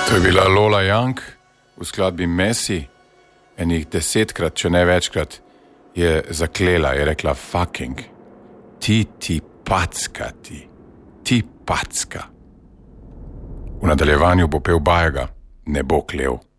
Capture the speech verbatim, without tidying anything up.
To je bila Lola Young v skladbi Messi, enih desetkrat, če ne večkrat, je zaklela, je rekla fucking, ti ti packa ti, ti packa. V nadaljevanju bo pel Bajega, ne bo klev.